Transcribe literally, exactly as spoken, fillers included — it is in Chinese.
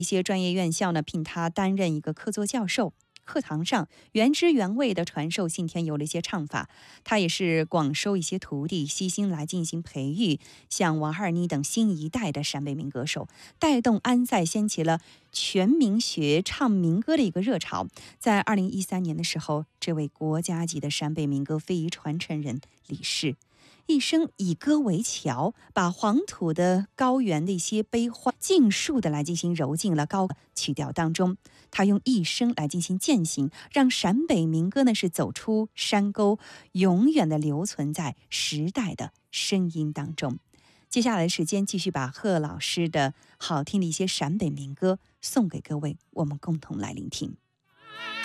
一些专业院校呢聘他担任一个客座教授。课堂上原汁原味地传授信天游的一些唱法，他也是广收一些徒弟，悉心来进行培育，像王二妮等新一代的陕北民歌手，带动安塞掀起了全民学唱民歌的一个热潮。在二零一三年的时候，这位国家级的陕北民歌非遗传承人离世。一生以歌为桥，把黄土的高原的一些悲欢尽数的来进行揉进了高曲调当中。他用一生来进行践行，让陕北民歌呢是走出山沟，永远的留存在时代的声音当中。接下来的时间，继续把贺老师的好听的一些陕北民歌送给各位，我们共同来聆听。